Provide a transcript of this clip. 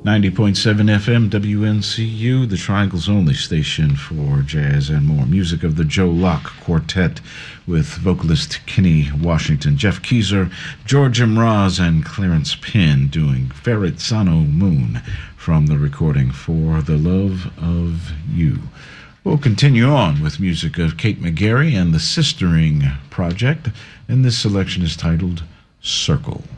90.7 FM WNCU, the Triangle's only station for jazz and more. Music of the Joe Locke Quartet with vocalist Kenny Washington, Jeff Keezer, George Mraz, and Clarence Penn doing Ferretzano Moon from the recording For the Love of You. We'll continue on with music of Kate McGarry and the Sistering Project, and this selection is titled Circle.